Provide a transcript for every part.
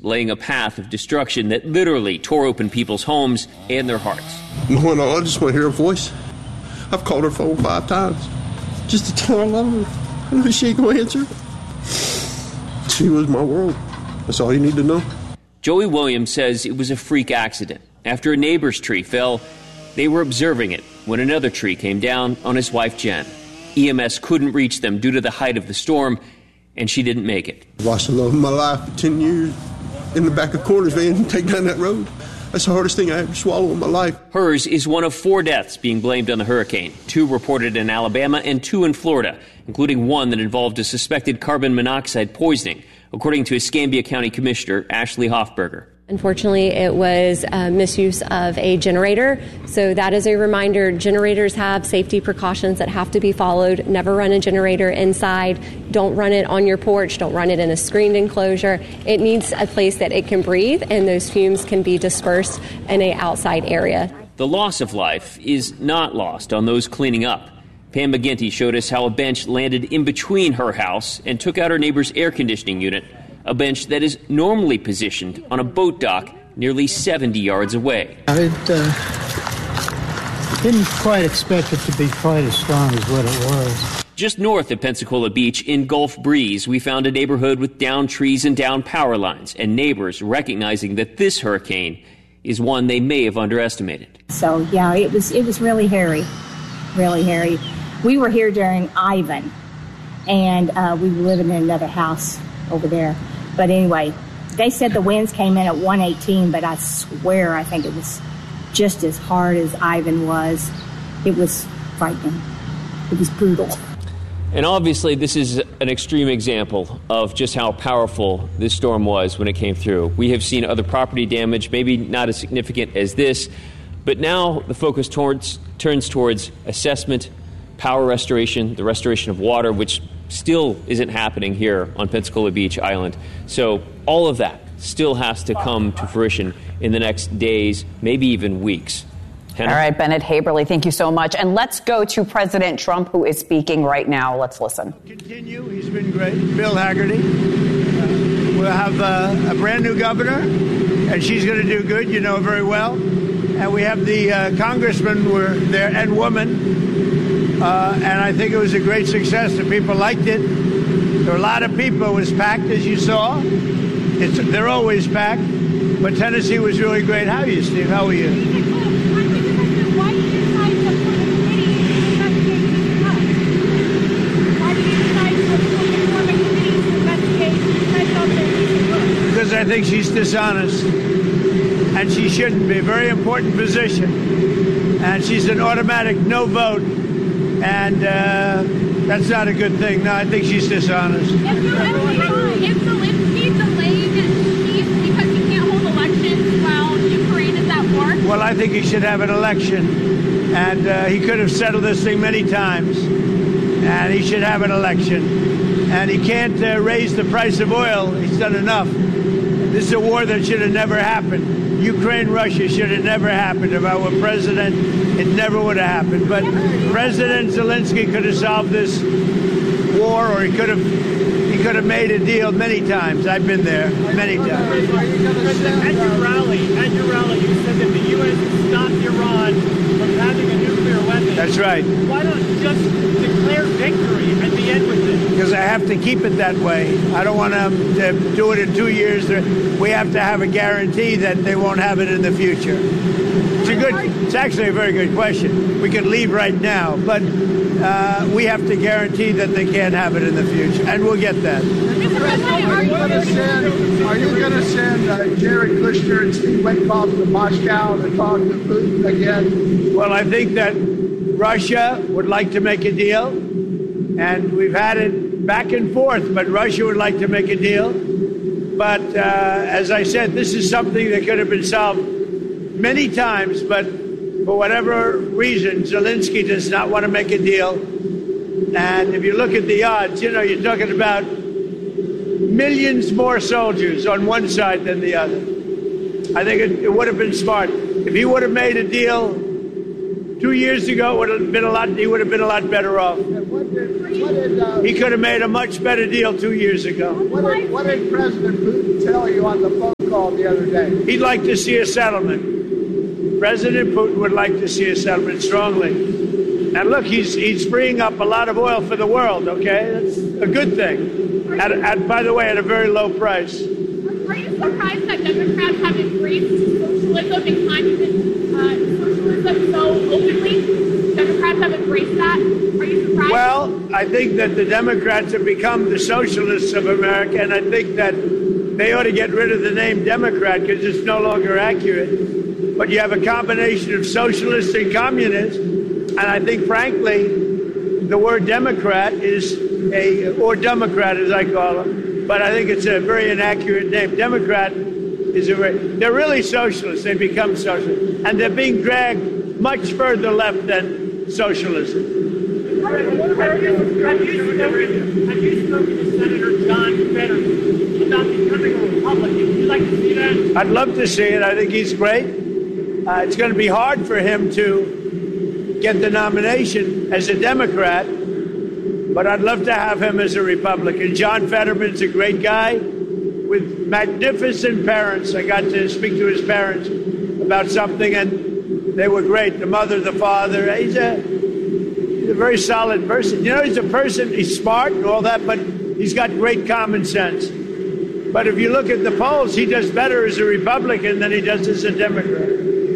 laying a path of destruction that literally tore open people's homes and their hearts. No, I just want to hear her voice. I've called her 4 or 5 times just to tell her I love her. I know she ain't going to answer. She was my world. That's all you need to know. Joey Williams says it was a freak accident. After a neighbor's tree fell, they were observing it when another tree came down on his wife, Jen. EMS couldn't reach them due to the height of the storm, and she didn't make it. I lost the love of my life for 10 years in the back of Corners van and take down that road. That's the hardest thing I ever swallowed in my life. Hers is one of 4 deaths being blamed on the hurricane, 2 reported in Alabama and 2 in Florida, including one that involved a suspected carbon monoxide poisoning, according to Escambia County Commissioner Ashley Hoffberger. Unfortunately, it was misuse of a generator. So that is a reminder. Generators have safety precautions that have to be followed. Never run a generator inside. Don't run it on your porch. Don't run it in a screened enclosure. It needs a place that it can breathe, and those fumes can be dispersed in an outside area. The loss of life is not lost on those cleaning up. Pam McGinty showed us how a bench landed in between her house and took out her neighbor's air conditioning unit, a bench that is normally positioned on a boat dock nearly 70 yards away. I didn't quite expect it to be quite as strong as what it was. Just north of Pensacola Beach in Gulf Breeze, we found a neighborhood with downed trees and downed power lines, and neighbors recognizing that this hurricane is one they may have underestimated. So, yeah, it was really hairy, really hairy. We were here during Ivan, and we were living in another house over there. But anyway, they said the winds came in at 118, but I swear I think it was just as hard as Ivan was. It was frightening. It was brutal. And obviously, this is an extreme example of just how powerful this storm was when it came through. We have seen other property damage, maybe not as significant as this, but now the focus turns towards assessment, power restoration, the restoration of water, which still isn't happening here on Pensacola Beach Island. So all of that still has to come to fruition in the next days, maybe even weeks. Hannah? All right, Bennett Haberly, thank you so much. And let's go to President Trump, who is speaking right now. Let's listen. Continue. He's been great. Bill Hagerty. We'll have a brand new governor, and she's going to do good. You know very well. And we have the congressman were there and woman. And I think it was a great success. The people liked it. There were a lot of people. It was packed, as you saw. They're always packed. But Tennessee was really great. How are you, Steve? How are you? Because I think she's dishonest. And she shouldn't be. A very important position. And she's an automatic no vote. And that's not a good thing. No, I think she's dishonest. If Zelensky delayed because he can't hold elections while Ukraine is at war? Well, I think he should have an election. And he could have settled this thing many times. And he should have an election. And he can't raise the price of oil. He's done enough. This is a war that should have never happened. Ukraine-Russia should have never happened. If I were president, it never would have happened. But President Zelensky could have solved this war, or he could have made a deal many times. I've been there many times. At your rally, you said that the U.S. stopped Iran from having a nuclear weapon. That's right. Why not just declare victory at the end with this? Because I have to keep it that way. I don't want to do it in 2 years. We have to have a guarantee that they won't have it in the future. It's actually a very good question. We could leave right now, but we have to guarantee that they can't have it in the future, and we'll get that. Are you going to send Jared Kushner and Steve Witkoff to Moscow to talk to Putin again? Well, I think that Russia would like to make a deal, and we've had it back and forth, but Russia would like to make a deal. But as I said, this is something that could have been solved many times, but for whatever reason, Zelensky does not want to make a deal. And if you look at the odds, you're talking about millions more soldiers on one side than the other. I think it would have been smart. If he would have made a deal 2 years ago, he would have been a lot better off. He could have made a much better deal 2 years ago. What did President Putin tell you on the phone call the other day. He'd like to see a settlement. President Putin would like to see a settlement strongly. And look, he's freeing up a lot of oil for the world, okay? That's a good thing. At by the way, at a very low price. Are you surprised that Democrats have embraced socialism and communist socialism so openly? Democrats have embraced that? Are you surprised? Well, I think that the Democrats have become the socialists of America, and I think that they ought to get rid of the name Democrat because it's no longer accurate. But you have a combination of socialists and communists, and I think, frankly, the word Democrat or Democrat as I call them, but I think it's a very inaccurate name. Democrat is they're really socialists. They become socialists, and they're being dragged much further left than socialism. Have you spoken to Senator John Fetterman about becoming a Republican? Would you like to see that? I'd love to see it. I think he's great. It's going to be hard for him to get the nomination as a Democrat, but I'd love to have him as a Republican. John Fetterman's a great guy with magnificent parents. I got to speak to his parents about something, and they were great. The mother, the father. He's a very solid person. You know, he's smart and all that, but he's got great common sense. But if you look at the polls, he does better as a Republican than he does as a Democrat.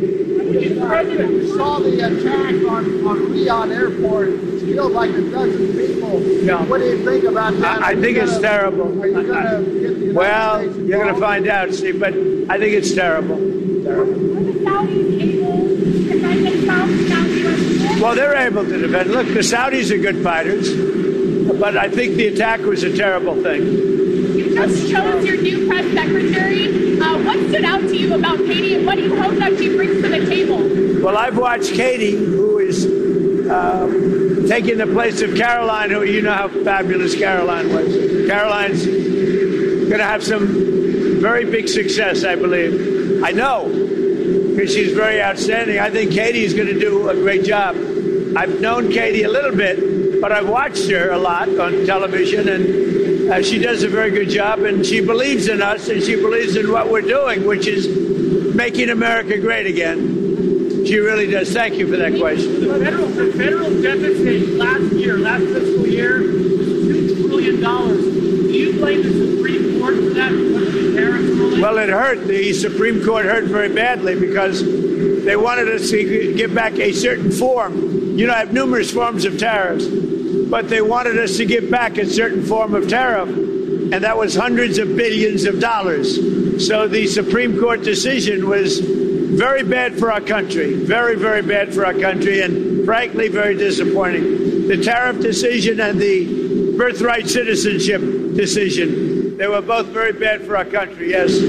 We saw the attack on Riyadh Airport. It killed like a dozen people. Yeah. What do you think about that? I think it's terrible. Are you going to get the United States you're going to find out, Steve, but I think it's terrible. Were the Saudis able to defend themselves without U.S. Well, they're able to defend. Look, the Saudis are good fighters, but I think the attack was a terrible thing. You just chose your new press secretary. What stood out to you about Katie, and what do you hope that she brings to the table? Well, I've watched Katie, who is taking the place of Caroline, who you know how fabulous Caroline was. Caroline's going to have some very big success, I believe. I know, because she's very outstanding. I think Katie's going to do a great job. I've known Katie a little bit, but I've watched her a lot on television, and she does a very good job, and she believes in us, and she believes in what we're doing, which is making America great again. She really does. Thank you for that question. The federal deficit last fiscal year, was $2 trillion. Do you blame the Supreme Court for that because of the tariff ruling? Well, it hurt. The Supreme Court hurt very badly because they wanted us to give back a certain form. You know, I have numerous forms of tariffs, but they wanted us to give back a certain form of tariff, and that was hundreds of billions of dollars. So the Supreme Court decision was very bad for our country, very, very bad for our country, and frankly, very disappointing. The tariff decision and the birthright citizenship decision, they were both very bad for our country, yes.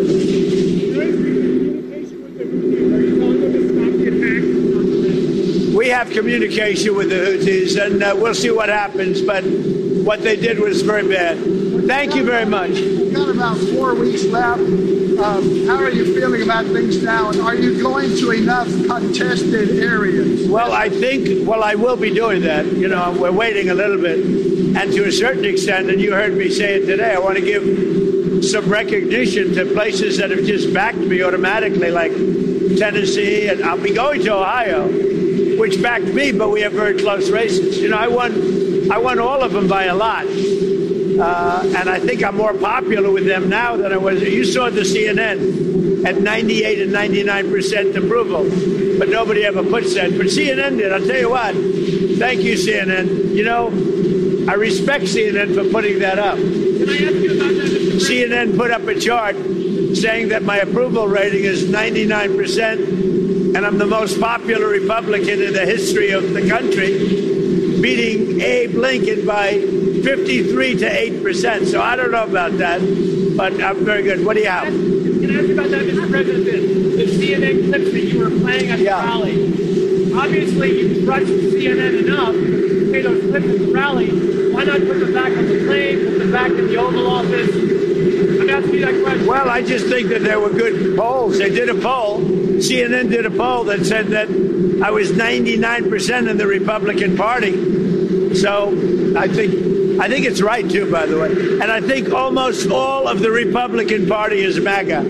We have communication with the Houthis, and we'll see what happens, but what they did was very bad. Thank you very much. We've got about 4 weeks left. How are you feeling about things now, and are you going to enough contested areas? Well, I will be doing that. You know, we're waiting a little bit. And to a certain extent, and you heard me say it today, I want to give some recognition to places that have just backed me automatically, like Tennessee, and I'll be going to Ohio, which backed me, but we have very close races. You know, I won all of them by a lot. And I think I'm more popular with them now than I was. You saw the CNN at 98 and 99% approval, but nobody ever puts that. But CNN did. I'll tell you what. Thank you, CNN. You know, I respect CNN for putting that up. Can I ask you about that? CNN put up a chart saying that my approval rating is 99%, and I'm the most popular Republican in the history of the country, beating Abe Lincoln by 53 to 8%. So I don't know about that, but I'm very good. What do you have? Can I ask you about that, Mr. President? The CNN clips that you were playing at the rally. Obviously, you trust CNN enough to play those clips at the rally. Why not put them back on the plane, put them back in the Oval Office? I'm asking you that question. Well, I just think that there were good polls. They did a poll. CNN did a poll that said that I was 99% in the Republican Party. So I think it's right, too, by the way. And I think almost all of the Republican Party is MAGA.